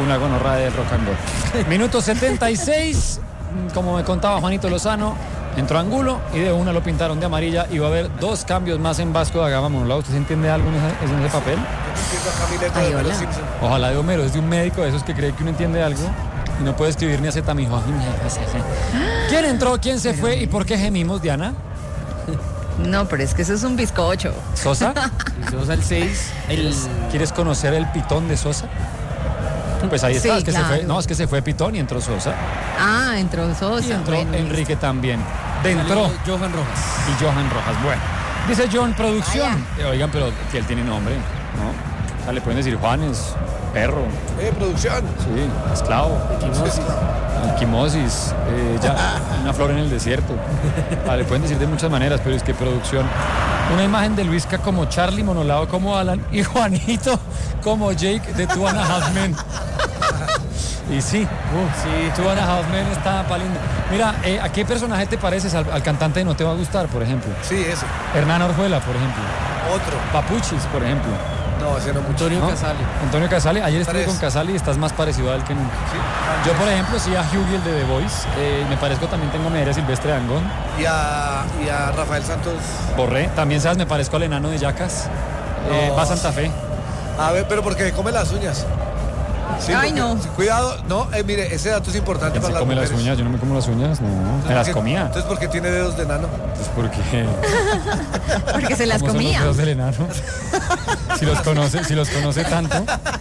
una gonorrea del rock and roll. Minuto 76, como me contaba Juanito Lozano, entró Angulo y de una lo pintaron de amarilla y va a haber 2 cambios más en Vasco da Gama. Monolao, ¿usted entiende algo en ese papel? Ay, hola. Ojalá de Homero, es de un médico de esos que cree que uno entiende algo y no puede escribir ni acetamijo. ¿Quién entró, quién se fue y por qué gemimos, Diana? No, pero es que eso es un bizcocho. ¿Sosa? Sosa el 6. ¿Quieres conocer el pitón de Sosa? Pues ahí está, Sí, es que claro. se fue, no, es que se fue Pitón y entró Sosa. Ah, entró Sosa. Y entró bueno, Enrique también. Entró Johan Rojas. y Johan Rojas. Bueno, dice John, producción. Oigan, pero que él tiene nombre, ¿no? O sea, le pueden decir Juanes, perro, Producción. sí, esclavo, alquimosis, ya, una flor en el desierto. Le pueden decir de muchas maneras, pero es que producción. Una imagen de Luisca como Charlie, Monolao como Alan y Juanito como Jake de Two and a Half Men. Y sí, Two and a Half Men está palindo. Mira, ¿a qué personaje te pareces al cantante de No Te Va a Gustar, por ejemplo? Sí, ese. Hernán Orjuela, por ejemplo. Otro. Papuchis, por ejemplo. No, ese no mucho. Antonio ¿No? Casale. Antonio Casale, ayer estuve 3. con Casale y estás más parecido a él que nunca. Yo, por ejemplo, sí a Hughie, el de The Voice. Me parezco también, tengo medalla Silvestre de Angón. Y a Rafael Santos. Borré. También, ¿sabes? Me parezco al enano de Yacas. No, Va a Santa Fe. A ver, pero porque come las uñas. Sí, Ay, porque- no. sí, cuidado, no, mire, ese dato es importante ¿Quién para se las come las mujeres. uñas? Yo no me como las uñas, no. Me las comía. Entonces, ¿por qué tiene dedos de enano? Es porque... porque se las ¿Cómo son los comía. dedos del enano? Si los conoce tanto.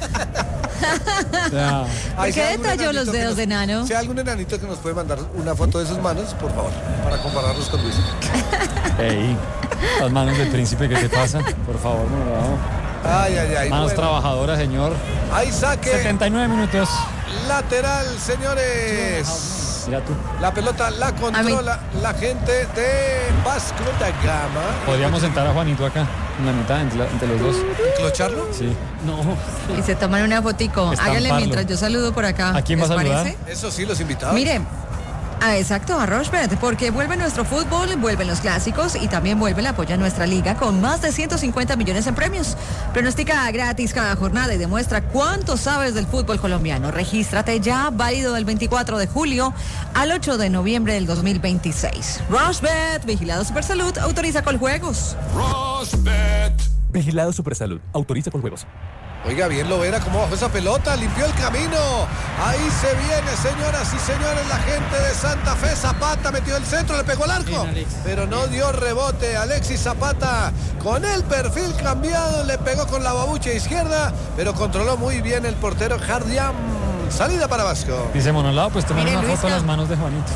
O sea, ¿Por Ay, qué si hay algún detalló los enanito que dedos nos- de enano? Si hay algún enanito que nos puede mandar una foto de sus manos, por favor, para compararlos con Luis. ey, las manos del príncipe, ¿qué te pasa? Por favor, no. Ay, ay, ay. Manos bueno. trabajadoras, señor. Ahí saque 79 minutos. lateral, señores. Mira tú. La pelota la controla la gente de Vasco da Gama. Podríamos sentar a Juanito acá, en la mitad, entre los dos. ¿Enclocharlo? Sí. No. Y se toman una fotico. Estamparlo. Háganle mientras yo saludo por acá. ¿A quién ¿Les vas a saludar? parece? Eso sí, los invitados. Mire, exacto, a Rochbet, porque vuelve nuestro fútbol, vuelven los clásicos y también vuelve el apoyo a nuestra liga con más de 150 millones en premios. Pronostica gratis cada jornada y demuestra cuánto sabes del fútbol colombiano. Regístrate ya, válido del 24 de julio al 8 de noviembre del 2026. Rochbet, Vigilado Supersalud, autoriza con juegos. Vigilado Supersalud. Autoriza con juegos. Oiga, bien Lovera, cómo bajó esa pelota, limpió el camino. Ahí se viene, señoras y señores, la gente de Santa Fe. Zapata metió el centro, le pegó al arco, Bien, Alexis. pero no dio rebote. Alexis Zapata, con el perfil cambiado, le pegó con la babucha izquierda, pero controló muy bien el portero Jardiam. Salida para Vasco. Dice Monolao, pues tomar Mire, una foto a Luisca. las manos de Juanito.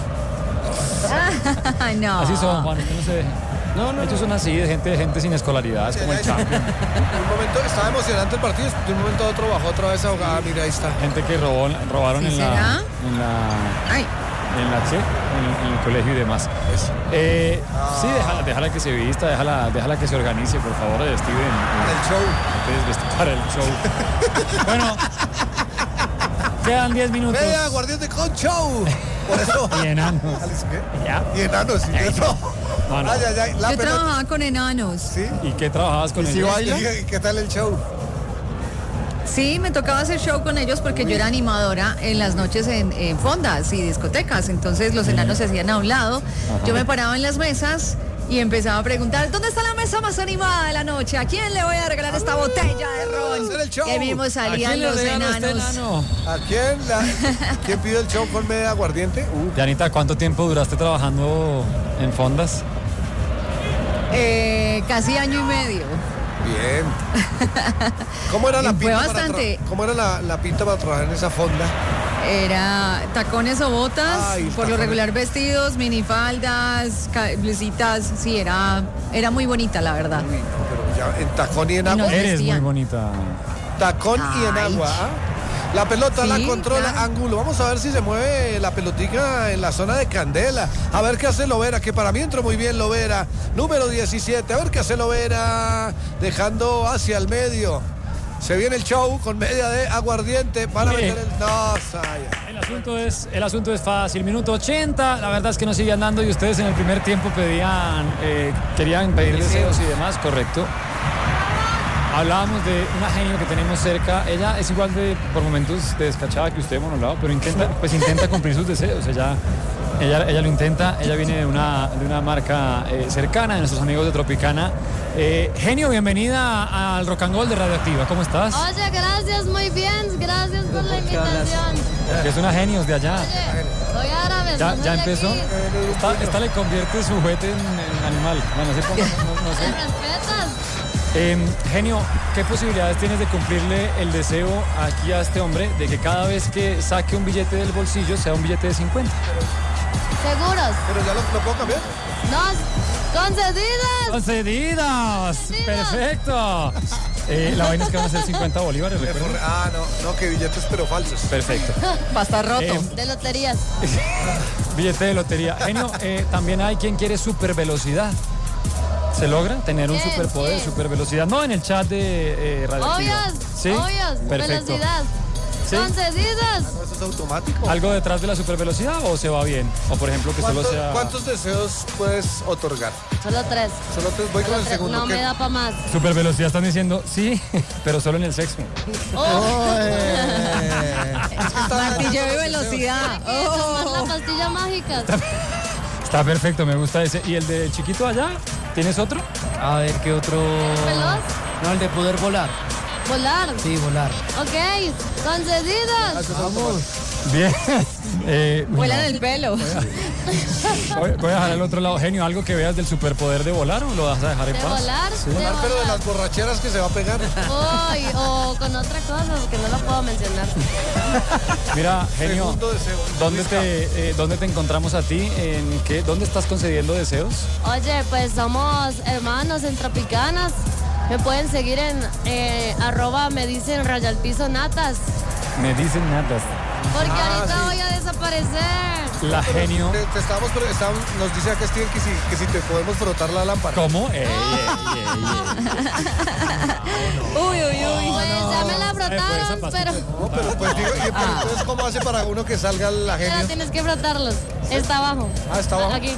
No. Así son, Juan, usted no se deje. No, ellos son así, de gente sin escolaridad, es como el champion. Un momento, estaba emocionante el partido, de un momento a otro bajó otra vez ahogada. Mira, ahí está. Gente que robaron ¿Sí en será? Ay, en el colegio y demás. Sí, déjala que se vista, déjala que se organice, por favor, Steven. El show. Para el show. Bueno, quedan 10 minutos. Vea, Aguardiente con show. Por eso. Y enanos. ¿Qué? Ya. Y enanos, sí, eso. Mano. Ay, ay, ay. La yo pelota. trabajaba con enanos. ¿Sí? ¿Y qué trabajabas con ¿Y si ellos? baila? ¿Y qué tal el show? Sí, me tocaba hacer show con ellos porque yo era animadora en las noches en fondas y discotecas. Entonces los enanos se hacían a un lado. Yo me paraba en las mesas y empezaba a preguntar, ¿dónde está la mesa más animada de la noche? ¿A quién le voy a regalar esta botella de ron? hacer el show. Que mismo ¿A salían quién le los regalo este enanos. enano? ¿A quién? ¿Quién pide el show con media aguardiente? Yanita, ¿cuánto tiempo duraste trabajando en fondas? Casi año y medio. Bien. ¿Cómo era la Fue pinta bastante. ¿Cómo era la pinta para trabajar en esa fonda? Era tacones o botas, Ay, por lo tacones. regular vestidos, minifaldas, blusitas. Sí, era muy bonita, la verdad. Uy, no, pero ya en tacón y en Y no agua. le- Eres muy vestían. bonita. Tacón y en Ay. agua. ¿Ah? La pelota la Sí, controla claro. Angulo. Vamos a ver si se mueve la pelotica en la zona de Candela. A ver qué hace Lovera, que para mí entró muy bien Lovera. Número 17. A ver qué hace Lovera. Dejando hacia el medio. Se viene el show con media de aguardiente para Sí. meter el... No, Saya. El asunto es fácil. Minuto 80. La verdad es que no sigue andando y ustedes en el primer tiempo querían pedir deseos y demás, correcto. hablábamos de una genio que tenemos cerca. Ella es igual de, por momentos, de descachada que usted, Monolao, pero intenta cumplir sus deseos. Ella lo intenta. Ella viene de una marca cercana, de nuestros amigos de Tropicana. Genio, bienvenida al Rock and Roll de Radioactiva. ¿Cómo estás? Oye, gracias, muy bien. Gracias por la invitación. Que es una genios de allá. Oye, soy árabe. ¿Ya empezó? Aquí. Esta le convierte su juguete en animal. Bueno, no sé. ¿Me respetas? Genio, ¿qué posibilidades tienes de cumplirle el deseo aquí a este hombre de que cada vez que saque un billete del bolsillo sea un billete de 50? ¿Seguros? Pero ya lo puedo cambiar. No, concedidas. ¡Concedidas! ¡Perfecto! La vaina es que van a ser 50 bolívares, ¿recuerda? No, que billetes pero falsos. Perfecto. Va a estar roto. De loterías. Billete de lotería. Genio, también hay quien quiere supervelocidad. ¿Se logra tener un ¿Quién? superpoder, ¿Quién? supervelocidad? No, en el chat de Radioactiva. Obvios, Perfecto. velocidad. ¿Sí? Concedidas. No, eso es automático. ¿Algo detrás de la supervelocidad o se va bien? O por ejemplo que solo sea... ¿Cuántos deseos puedes otorgar? Solo 3. Solo te voy con el segundo. No ¿qué? me da para más. Supervelocidad están diciendo, sí, pero solo en el sexo. Martillo de velocidad. La pastilla mágica. Está perfecto, me gusta ese. ¿Y el de chiquito allá? ¿Tienes otro? A ver, ¿qué otro? ¿Veloz? No, el de poder volar. Volar. Sí, volar. Ok, concedidas. Vamos. Bien. Vuelan el pelo. Voy a dejar al otro lado. Genio, ¿algo que veas del superpoder de volar o lo vas a dejar en De paz? volar. Sí. De Pero de volar. las borracheras que se va a pegar. Uy, o con otra cosa, que no lo puedo mencionar. Mira, Genio, Segundo deseo. ¿dónde te encontramos a ti? ¿Dónde estás concediendo deseos? Oye, pues somos hermanos en Tropicanas. Me pueden seguir en @, me dicen @, natas. Me dicen nada. Porque ahorita sí. voy a desaparecer. La Genio. Nos dice acá Steven que si te podemos frotar la lámpara. ¿Cómo? Uy. Pues ya me la Pues frotaron, esa pastilla. pero No, pero pues digo, pero entonces ¿cómo hace para uno que salga la pero genio? tienes que frotarlos. Está abajo. Ah, está abajo. Aquí.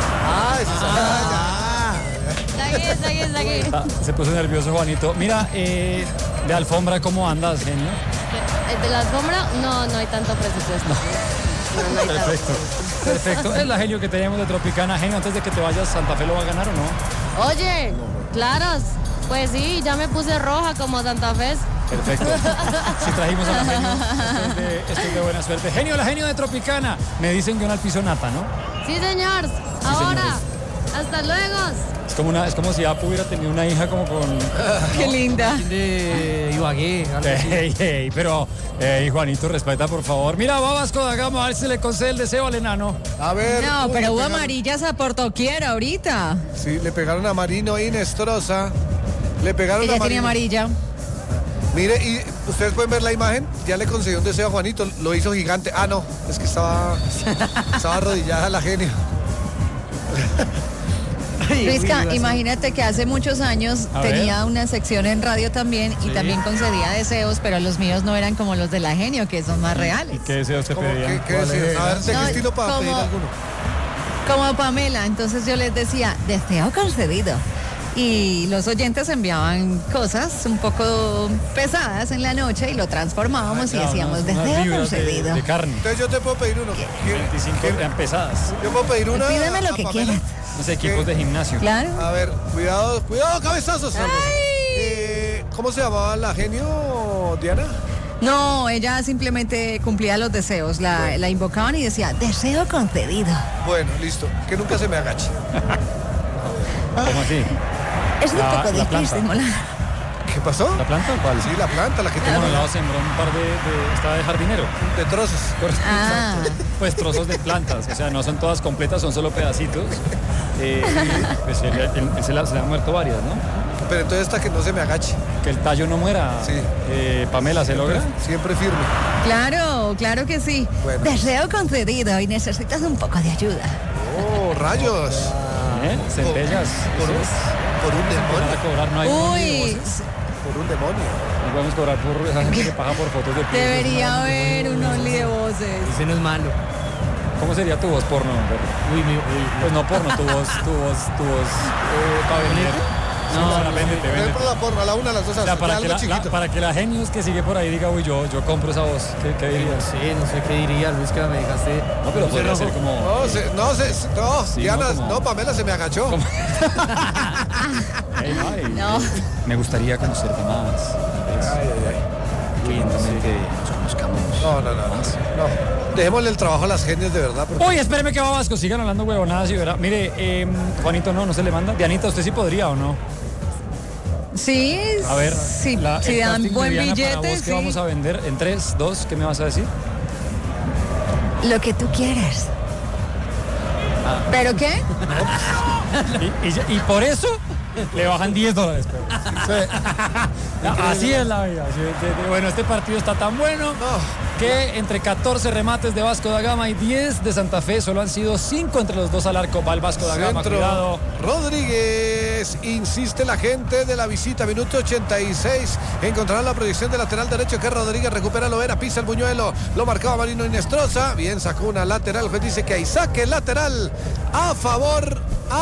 Está Está aquí. Se puso nervioso Juanito. Mira, de alfombra, ¿cómo andas, Genio? De la alfombra, no hay tanto presupuesto. No hay tanto. Perfecto. Es la Genio que teníamos de Tropicana. Genio, antes de que te vayas, ¿Santa Fe lo va a ganar o no? Oye, claros. Pues sí, ya me puse roja como Santa Fe. Perfecto. Si trajimos a la Genio, esto es de buena suerte. Genio, la Genio de Tropicana. Me dicen que una al piso nata, ¿no? Sí, señor. Ahora. Hasta luego. Es como si Apu hubiera tenido una hija como con... Qué linda. De Ibagué. algo así. Ey, pero Juanito, respeta por favor. Mira, Babasco da Gama, a ver si le concede el deseo al enano. A ver. No, uy, pero le hubo pegaron. amarillas a Portoquiera ahorita. Sí, le pegaron a Marino y Nestrosa. Le pegaron Ella a tenía Marino. amarilla. Mire, y ustedes pueden ver la imagen. Ya le concedió un deseo a Juanito. Lo hizo gigante. Ah, no. Es que estaba arrodillada la genio. Luisca, imagínate que hace muchos años A tenía ver. una sección en radio también y también concedía deseos, pero los míos no eran como los de la Genio, que son más reales. ¿Qué deseos te ¿Cómo? pedían? ¿Qué decías? A ver, ¿de qué No, estilo para pedir como- alguno? Como Pamela, entonces yo les decía, deseo concedido. Y los oyentes enviaban cosas un poco pesadas en la noche y lo transformábamos y Claro, decíamos, unas deseo vibras concedido. de carne. Entonces yo te puedo pedir uno. 25 eran pesadas. Yo puedo pedir una. Pídeme lo a que Pamela. quieras. No sé, equipos de gimnasio. Claro. A ver, cuidado, cabezazos. ¿Cómo se llamaba la genio, Diana? No, ella simplemente cumplía los deseos, la invocaban y decía, deseo concedido. Bueno, listo. Que nunca se me agache. ¿Cómo así? Es un La- poco la difícil, planta. mola. ¿Qué pasó? ¿La planta o cuál? Sí, la planta, la que Como tengo lado sembró un par estaba de jardinero. de trozos. Ah, Pues trozos de plantas, o sea, no son todas completas, son solo pedacitos. Pues él se le han muerto varias, ¿no? Pero entonces hasta que no se me agache. Que el tallo no muera. Sí. Pamela, ¿se logra? Siempre firme. claro que sí. Bueno. Deseo concedido y necesitas un poco de ayuda. Oh, rayos. Centellas. Por un Van demonio. a cobrar, no hay Uy, Por un demonio. No podemos cobrar por esa gente que paga por fotos de pies. debería haber un only de voces. Ese no es malo. ¿Cómo sería tu voz porno? Uy, Pues no porno, tu voz para vender. Vende. Ven por la porra, a la una, a las dos, O sea, para que la Genius que sigue por ahí diga, uy, yo compro esa voz. ¿Qué dirías? Sí, no sé qué diría, Luis, que me dejaste. No, pero podría ser como... No, Sí, Diana, como- no, Pamela se me agachó. No. Me gustaría conocerte más. Que lentamente nos conozcamos. No. Dejémosle el trabajo a las genias de verdad. porque- Uy, espéreme que va Vasco, sigan hablando huevonadas y verá. Mire, Juanito no se le manda. Dianita, ¿usted sí podría o no? Sí, A ver, sí, el si dan casting de buen Diana para billete, vos, ¿qué sí. vamos a vender? En 3, 2, ¿qué me vas a decir? Lo que tú quieras. ¿Pero qué? Y por eso le bajan $10. Pero. Así es la vida. Bueno, este partido está tan bueno que entre 14 remates de Vasco da Gama y 10 de Santa Fe, solo han sido 5 entre los dos al arco. Va el Vasco da Gama, Centro. cuidado. Rodríguez, insiste la gente de la visita, minuto 86. Encontrará la proyección de lateral derecho que Rodríguez recupera Lovera, pisa el buñuelo, lo marcaba Marino Inestrosa. Bien, sacó una lateral. Juez dice que hay saque lateral a favor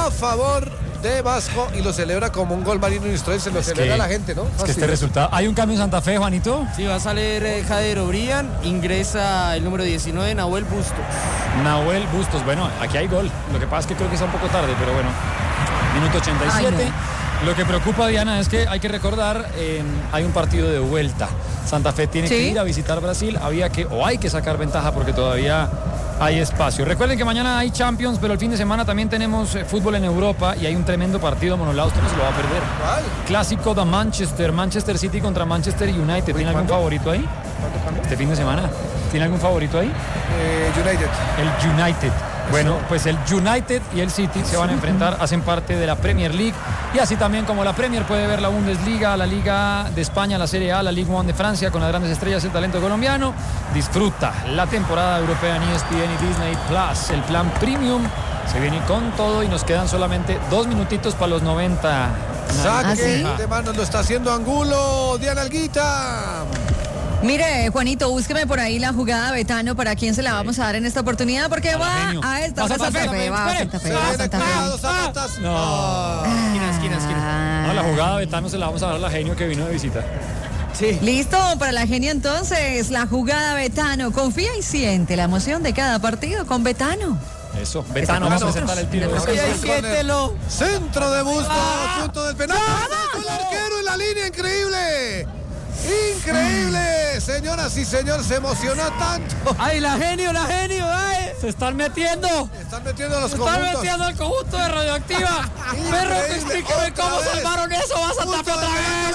de Vasco y lo celebra como un gol Marino Inestrosa. Se lo celebra la gente, ¿no? Es que este resultado. ¿Hay un cambio en Santa Fe, Juanito? Sí, va a salir Jader Obrian, ingresa el número 19, Nahuel Bustos. Nahuel Bustos. Bueno, aquí hay gol. Lo que pasa es que creo que está un poco tarde, pero bueno. Minuto 87. Ay, Lo que preocupa, Diana, es que hay que recordar, hay un partido de vuelta. Santa Fe tiene ¿Sí? que ir a visitar Brasil. Hay que sacar ventaja porque todavía hay espacio. Recuerden que mañana hay Champions, pero el fin de semana también tenemos fútbol en Europa y hay un tremendo partido monolado. Usted no se lo va a perder. ¿Cuál? Clásico de Manchester City contra Manchester United. ¿Tiene algún favorito ahí? Este fin de semana. ¿Tiene algún favorito ahí? United. El United. Bueno, pues el United y el City se van a enfrentar, hacen parte de la Premier League y así también como la Premier puede ver la Bundesliga, la Liga de España, la Serie A, la Ligue 1 de Francia con las grandes estrellas del talento colombiano. Disfruta la temporada europea en ESPN y Disney Plus. El plan Premium se viene con todo y nos quedan solamente 2 minutitos para los 90. Saque ¿Ah, sí? de manos lo está haciendo Angulo. Diana Alguita. Mire, Juanito, búsqueme por ahí la jugada Betano para quién se la vamos a dar en esta oportunidad, porque va Genio. a esta Va Santa Santa Fe, Fe, va a espere. Santa Fe, Se va a viene Santa cuidado, Fe. Zapatas. No. No, la jugada Betano se la vamos a dar a la Genio que vino de visita. Sí. Listo, para la genia entonces, la jugada Betano. Confía y siente la emoción de cada partido con Betano. Eso, Betano va a presentar el tiro. Confía y siéntelo. Centro de Bustos, punto del penal. El arquero en la línea, increíble. Increíble, señoras y señores, se emociona tanto. ¡Ay, la genio, ay! Se están metiendo. Están metiendo los Están conjuntos. metiendo al conjunto de Radioactiva. Perro, que explíqueme cómo Otra vez. salvaron eso. Va a Santa Fe otra vez.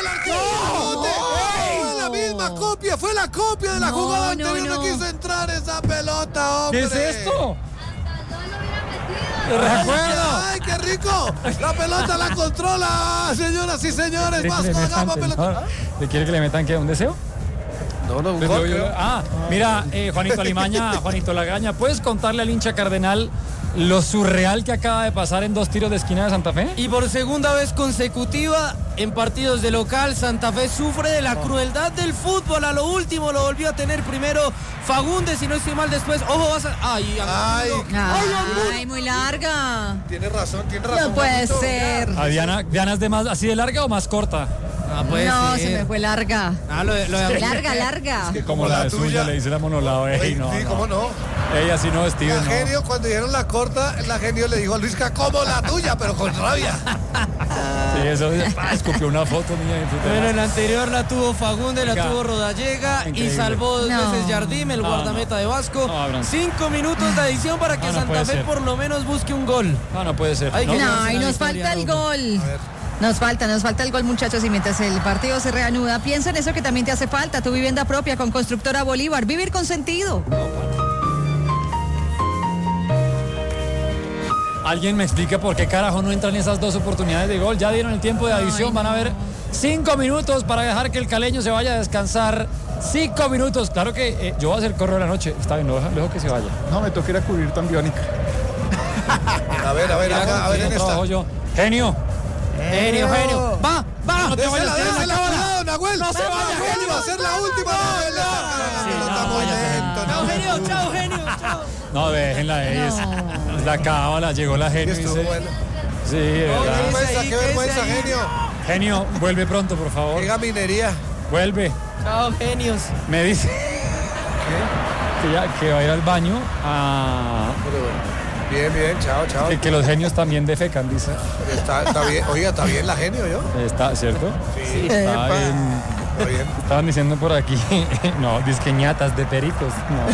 Fue la misma copia, fue la copia de la No, jugada no, anterior. No no. quiso entrar esa pelota, hombre. ¿Qué es esto? Te recuerdo. ¡Ay, qué rico! La pelota la controla, señoras y señores. ¿Quiere que Vasco le da metan, Gama, pelota. ¿Le quiere que le metan qué? ¿Un deseo? No, un Pues gol, yo- creo. mira, Juanito Alimaña, Juanito Lagaña, ¿puedes contarle al hincha cardenal lo surreal que acaba de pasar en 2 tiros de esquina de Santa Fe? Y por segunda vez consecutiva en partidos de local, Santa Fe sufre de la crueldad del fútbol. A lo último lo volvió a tener primero Fagundes, si no estoy mal después. Ojo, vas a... ¡Ay, Ay, Ay, muy larga. tiene razón, tiene razón. No puede Juanito. ser. ¿A Diana es de más así de larga o más corta? Ah, puede No, ser. se me fue larga. Ah, lo de Larga. Como la de tuya. suya, le dice la monolado. Sí, ¿cómo no? Ella sí no, Steven, La no. genio, cuando dijeron la corta, la genio le dijo a Luisca, como la tuya, pero con rabia. Sí, eso escupió una foto, niña. disfrute Bueno, más. en la anterior la tuvo Fagundes, la Venga. tuvo Rodallega y Increíble. salvó 2 No. veces Jardim, el No, guardameta de Vasco. No, Abraham. 5 minutos de adición para que No, no Santa puede Fe ser. por lo menos busque un gol. No puede ser. Ay, No, que No, y la nos victoria, falta el no. gol. Nos falta el gol, muchachos, y mientras el partido se reanuda, piensa en eso que también te hace falta, tu vivienda propia con Constructora Bolívar, vivir con sentido. ¿Alguien me explica por qué carajo no entran esas 2 oportunidades de gol? Ya dieron el tiempo de adición, van a ver 5 minutos para dejar que el caleño se vaya a descansar. 5 minutos, claro que yo voy a hacer correo de la noche. Está bien, lo dejo que se vaya. No, me toca ir a cubrir tan biónica. A ver, acá, a ver en esta. Trabajo yo. Genio. Genio. Va. No te vayas, tienes la Désela, cámara. cuidado, Nahuel. No se vaya, Nahuel, genio. va a ser la última. Nahuel, le sacaron la Sí, pelota no, muy váyase. lento. Chao, genio, chao. No, déjenla, ella es la cábala, llegó la genio y Estuvo dice, bueno. Sí, de verdad. Qué vergüenza, genio. Genio, vuelve pronto, por favor. Llega minería. Vuelve. Chao, genios. Me dice que va a ir al baño Bien, chao. que los genios también defecan, dice. Está bien, oiga, está bien la genio, ¿yo? Está, ¿cierto? Sí. Está bien. Está bien. Estaban diciendo por aquí, no, disqueñatas de peritos.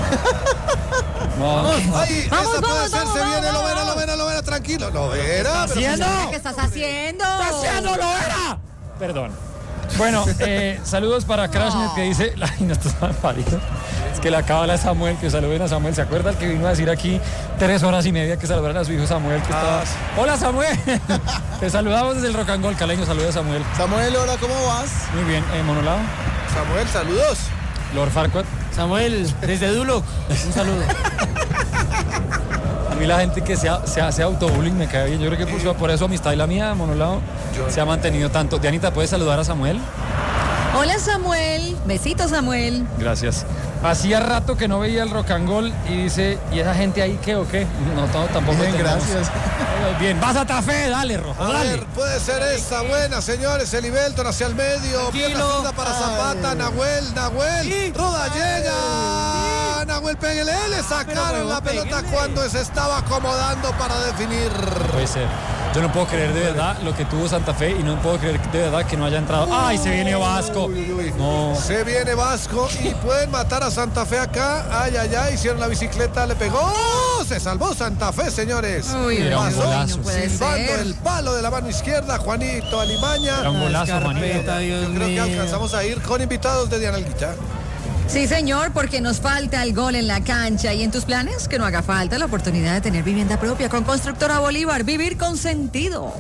No. Ay, Vamos, esa puede vamos, ser, vamos, se viene vamos. Lovera, tranquilo. Lovera, ¿Qué estás haciendo? Lovera! Perdón. Bueno, saludos para Crashnet que dice, ay, no, esto está parido. Es que la cábala de Samuel, que saluden a Samuel. ¿Se acuerda el que vino a decir aquí 3 horas y media que saludaran a su hijo Samuel? Que estaba... Hola, Samuel. Te saludamos desde el Rock and Roll Caleño. Saludos a Samuel. Samuel, hola, ¿cómo vas? Muy bien, Monolao. Samuel, saludos. Lord Farquaad. Samuel, desde Duloc, un saludo. A mí la gente que se hace autobullying me cae bien. Yo creo que por eso amistad y la mía, Monolao, se ha mantenido tanto. Dianita, ¿puedes saludar a Samuel? Hola, Samuel. Besitos, Samuel. Gracias. Hacía rato que no veía el Rock and Roll y dice, ¿y esa gente ahí qué o qué? No, tampoco. Bien, tenemos. gracias. Bien, vas a Tafé, dale, Rojo, A dale. ver, puede ser esta buena, señores. El Ibelton hacia el medio. Pierna zurda para Zapata. Nahuel. Sí. Roda llega. Nahuel, pégale. Le sacaron la pelota pégale. cuando se estaba acomodando para definir. Puede ser. Yo no puedo creer de verdad lo que tuvo Santa Fe y no puedo creer de verdad que no haya entrado. ¡Ay, se viene Vasco! No. Se viene Vasco y pueden matar a Santa Fe acá. Ay, hicieron la bicicleta, le pegó. Se salvó Santa Fe, señores. Uy, Era un Pasó golazo. no puede silbando ser. el palo de la mano izquierda, Juanito Alimaña. Era un golazo, Carpeta, Juanito. Dios Yo creo que mío. alcanzamos a ir con invitados de Diana Alguita. Sí, señor, porque nos falta el gol en la cancha. ¿Y en tus planes? Que no haga falta la oportunidad de tener vivienda propia con Constructora Bolívar. Vivir con sentido.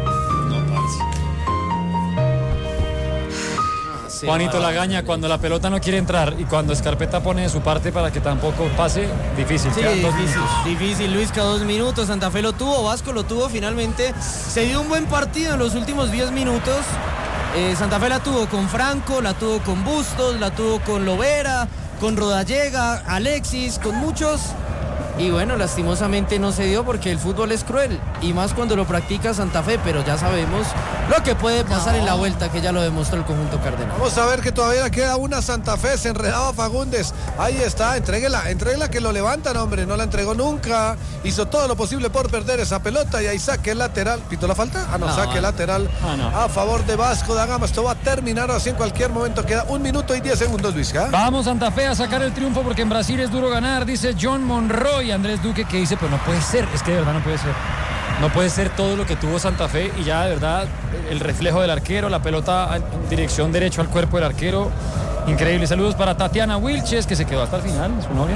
Sí, Juanito va. Lagaña, cuando la pelota no quiere entrar y cuando Escarpeta pone de su parte para que tampoco pase, difícil. Sí, Quedan 2 difícil, minutos. difícil, Luisca, 2 minutos, Santa Fe lo tuvo, Vasco lo tuvo finalmente, se dio un buen partido en los últimos 10 minutos, Santa Fe la tuvo con Franco, la tuvo con Bustos, la tuvo con Lovera, con Rodallega, Alexis, con muchos, y bueno, lastimosamente no se dio porque el fútbol es cruel, y más cuando lo practica Santa Fe, pero ya sabemos lo que puede pasar en la vuelta, que ya lo demostró el conjunto cardenal. Vamos a ver que todavía queda una Santa Fe, se enredaba Fagundes. Ahí está, entréguela que lo levantan, hombre, no la entregó nunca. Hizo todo lo posible por perder esa pelota y ahí saque lateral. ¿Pitó la falta? No. Saque lateral no. a favor de Vasco da Gama. Esto va a terminar así en cualquier momento. Queda 1 minuto y 10 segundos, Luisca. Vamos Santa Fe a sacar el triunfo porque en Brasil es duro ganar, dice John Monroy. Andrés Duque que dice, pero no puede ser, es que de verdad no puede ser. No puede ser todo lo que tuvo Santa Fe y ya de verdad el reflejo del arquero, la pelota en dirección derecho al cuerpo del arquero. Increíble. Saludos para Tatiana Wilches, que se quedó hasta el final, su novia.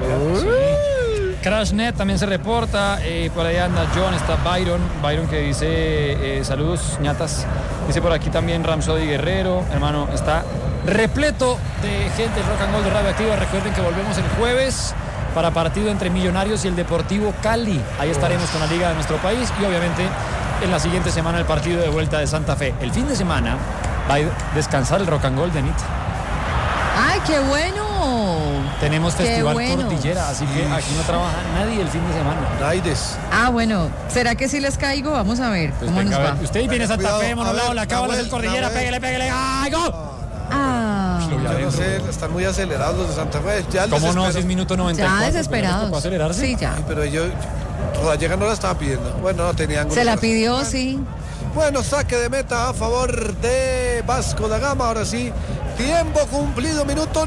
Sí. Crashnet también se reporta. Por ahí anda John, está Byron que dice saludos, ñatas. Dice por aquí también Ramsody Guerrero. Hermano, está repleto de gente del Rock and Roll de Radio Activa. Recuerden que volvemos el jueves para partido entre Millonarios y el Deportivo Cali. Ahí estaremos con la liga de nuestro país y obviamente en la siguiente semana el partido de vuelta de Santa Fe. El fin de semana va a descansar el Rock and Roll de Anita. ¡Ay, qué bueno! Tenemos Qué Festival bueno. Cordillera, así que aquí no trabaja nadie el fin de semana. Naides. Ah, bueno, ¿será que sí les caigo? Vamos a ver Pues cómo venga, nos a va. ver. Usted viene a Santa Cuidado, Fe, Monolao, a ver, la cábala Nahuel, del Cordillera, Nahuel. pégale. ¡Ay, gol! Ah, Lo vi Yo no adentro. sé, están muy acelerados los de Santa Fe. Ya el ¿Cómo no? desespero. Si es minuto 94. ya ¿Les desesperados. tocó acelerarse? Sí, ya. Ay, pero yo Rodallega no la estaba pidiendo. Bueno, no tenía ángulo. Se la pidió, sí. Bueno, saque de meta a favor de Vasco da Gama. Ahora sí, tiempo cumplido, minuto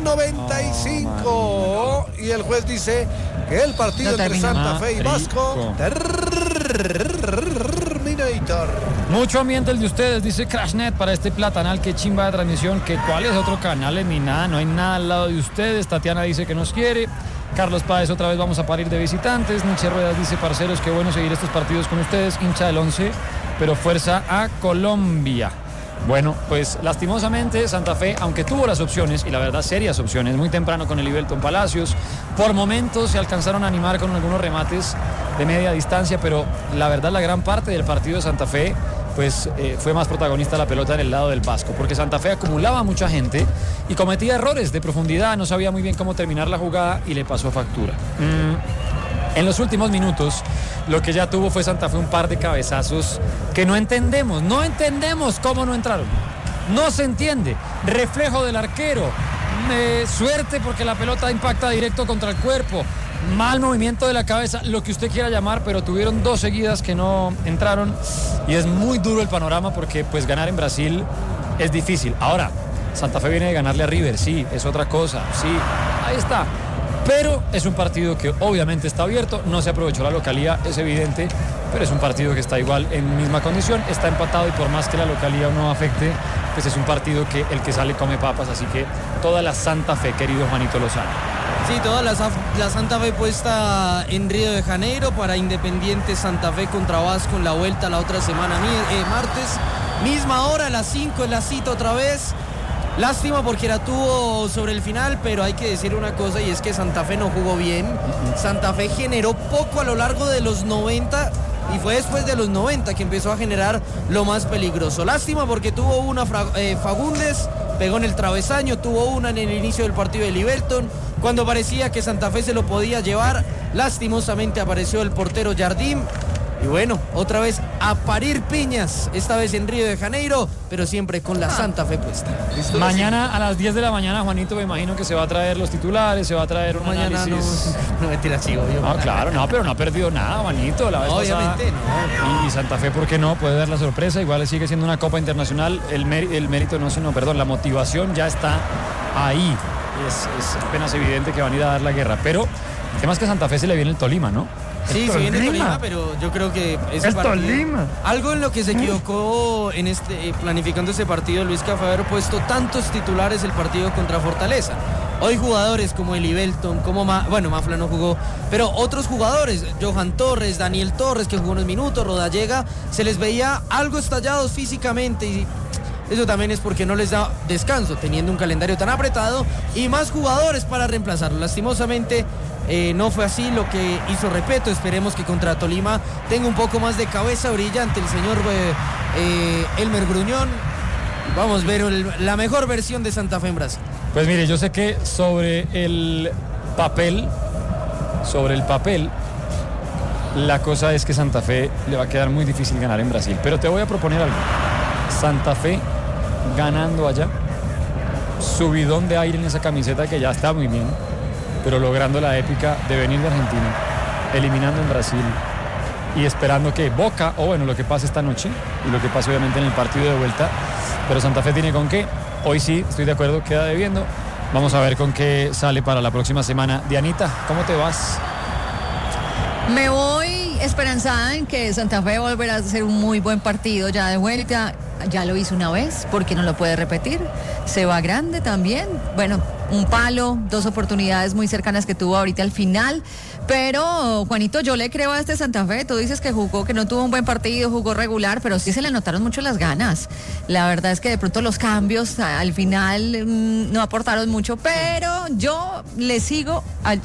95. Y el juez dice que el partido Lo entre terminó. Santa Fe y Vasco Rico. Terminator. Mucho ambiente el de ustedes, dice Crashnet, para este platanal. Que chimba de transmisión, que cuál es otro canal, ni nada, no hay nada al lado de ustedes. Tatiana dice que nos quiere. Carlos Páez, otra vez vamos a parir de visitantes. Nietzsche Ruedas dice, parceros, qué bueno seguir estos partidos con ustedes. Hincha del 11, pero fuerza a Colombia. Bueno, pues lastimosamente Santa Fe, aunque tuvo las opciones, y la verdad serias opciones, muy temprano con el Ibelton Palacios, por momentos se alcanzaron a animar con algunos remates de media distancia, pero la verdad la gran parte del partido de Santa Fe pues fue más protagonista la pelota en el lado del Vasco, porque Santa Fe acumulaba mucha gente y cometía errores de profundidad, no sabía muy bien cómo terminar la jugada y le pasó factura. En los últimos minutos, lo que ya tuvo fue Santa Fe un par de cabezazos que no entendemos cómo no entraron. No se entiende. Reflejo del arquero. Suerte porque la pelota impacta directo contra el cuerpo. Mal movimiento de la cabeza, lo que usted quiera llamar, pero tuvieron 2 seguidas que no entraron y es muy duro el panorama porque pues ganar en Brasil es difícil. Ahora, Santa Fe viene de ganarle a River, sí, es otra cosa, sí, ahí está. Pero es un partido que obviamente está abierto, no se aprovechó la localía, es evidente, pero es un partido que está igual en misma condición, está empatado y por más que la localía no afecte, pues es un partido que el que sale come papas, así que toda la Santa Fe, querido Juanito Lozano. Sí, toda la Santa Fe puesta en Río de Janeiro para Independiente Santa Fe contra Vasco en la vuelta la otra semana, martes, misma hora, a las 5 en la cita otra vez. Lástima porque la tuvo sobre el final, pero hay que decir una cosa y es que Santa Fe no jugó bien. Santa Fe generó poco a lo largo de los 90 y fue después de los 90 que empezó a generar lo más peligroso. Lástima porque tuvo una Fagundes, pegó en el travesaño, tuvo una en el inicio del partido de Libelton. Cuando parecía que Santa Fe se lo podía llevar, lastimosamente apareció el portero Jardim. Y bueno, otra vez a parir piñas, esta vez en Río de Janeiro, pero siempre con la Santa Fe puesta. Mañana a las 10 de la mañana, Juanito, me imagino que se va a traer los titulares, se va a traer un mañana análisis. No me tiras así, obvio. No, claro, no, pero no ha perdido nada, Juanito. La vez obviamente pasada, no. Y Santa Fe, ¿por qué no? Puede dar la sorpresa, igual sigue siendo una Copa Internacional, el mérito no, sino, perdón, la motivación ya está ahí. Es apenas evidente que van a ir a dar la guerra, pero el tema es que a Santa Fe se le viene el Tolima, ¿no? Sí, se viene Tolima, pero yo creo que ese partido, Tolima. Algo en lo que se equivocó en planificando ese partido Luis que fue haber puesto tantos titulares el partido contra Fortaleza. Hoy jugadores como Eli Belton, como Mafla no jugó, pero otros jugadores, Johan Torres, Daniel Torres que jugó unos minutos, Rodallega, se les veía algo estallados físicamente y eso también es porque no les da descanso, teniendo un calendario tan apretado y más jugadores para reemplazarlo. Lastimosamente no fue así lo que hizo Repeto. Esperemos que contra Tolima tenga un poco más de cabeza brillante el señor Elmer Gruñón. Vamos a ver la mejor versión de Santa Fe en Brasil. Pues mire, yo sé que sobre el papel, la cosa es que Santa Fe le va a quedar muy difícil ganar en Brasil. Pero te voy a proponer algo. Santa Fe ganando allá, subidón de aire en esa camiseta que ya está muy bien, pero logrando la épica de venir de Argentina, eliminando en Brasil y esperando que Boca, o bueno, lo que pase esta noche y lo que pase obviamente en el partido de vuelta, pero Santa Fe tiene con qué. Hoy sí, estoy de acuerdo, queda debiendo. Vamos a ver con qué sale para la próxima semana. Dianita, ¿cómo te vas? Me voy esperanzada en que Santa Fe volverá a hacer un muy buen partido ya de vuelta. Ya lo hizo una vez, ¿por qué no lo puede repetir? Se va grande también. Bueno, un palo, 2 oportunidades muy cercanas que tuvo ahorita al final. Pero, Juanito, yo le creo a este Santa Fe. Tú dices que jugó, que no tuvo un buen partido, jugó regular, pero sí se le notaron mucho las ganas. La verdad es que de pronto los cambios al final no aportaron mucho, pero yo le sigo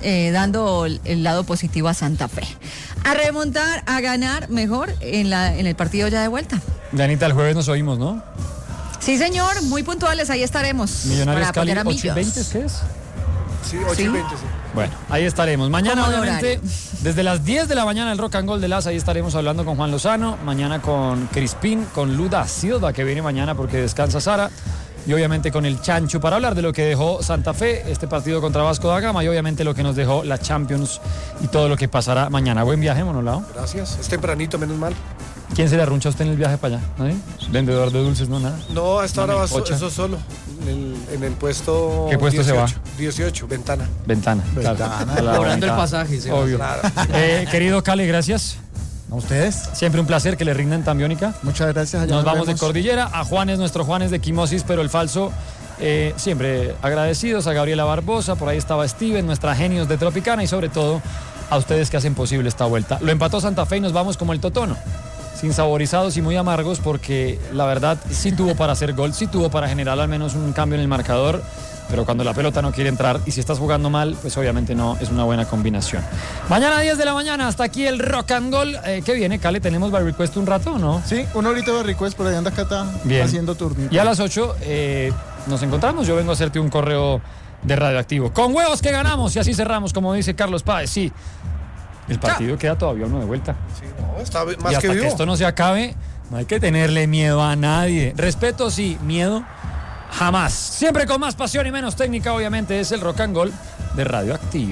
dando el lado positivo a Santa Fe. A remontar, a ganar mejor en el partido ya de vuelta. Dianita, el jueves nos oímos, ¿no? Sí, señor, muy puntuales, ahí estaremos. Millonarios para Cali, apoyar a 8:20, ¿qué es? Sí, 8:20, sí. Bueno, ahí estaremos. Mañana, Cómodo obviamente, horario. desde las 10 de la mañana el Rock and Roll de Las, ahí estaremos hablando con Juan Lozano. Mañana con Crispín, con Luda Silva, que viene mañana porque descansa Sara. Y obviamente con el Chancho para hablar de lo que dejó Santa Fe, este partido contra Vasco da Gama y obviamente lo que nos dejó la Champions y todo lo que pasará mañana. Buen viaje, Monolao. Gracias, es tempranito, menos mal. ¿Quién se le arruncha a usted en el viaje para allá? ¿Nadie? ¿Vendedor de dulces? No, nada. No, hasta ahora va Melcocha. eso solo. En el puesto. ¿Qué puesto 18, se va? 18, ventana. Ventana. Claro. Cobrando el pasaje, se va. Obvio. Claro. Querido Cali, gracias. ¿A ustedes? Siempre un placer que le rindan tan biónica. Muchas gracias. Allá Nos vamos de vemos. Cordillera. A Juanes, nuestro Juanes de Quimosis, pero el falso. Siempre agradecidos a Gabriela Barbosa, por ahí estaba Steven, nuestra genios de Tropicana y sobre todo a ustedes que hacen posible esta vuelta. Lo empató Santa Fe y nos vamos como el Totono, sin saborizados y muy amargos porque la verdad sí tuvo para hacer gol, sí tuvo para generar al menos un cambio en el marcador, pero cuando la pelota no quiere entrar y si estás jugando mal, pues obviamente no es una buena combinación. Mañana 10 de la mañana, hasta aquí el Rock and Roll. ¿Qué viene, Cale? ¿Tenemos by request un rato o no? Sí, una horita de request, por ahí anda Cata Bien. haciendo turnito. Y a las 8 nos encontramos. Yo vengo a hacerte un correo de Radioactivo. Con huevos que ganamos y así cerramos, como dice Carlos Páez. Sí, El partido queda todavía uno de vuelta. Sí, no, está Y más hasta que que vivo. esto no se acabe, no hay que tenerle miedo a nadie. Respeto sí, miedo jamás. Siempre con más pasión y menos técnica, obviamente, es el Rock and Roll de Radioactivo.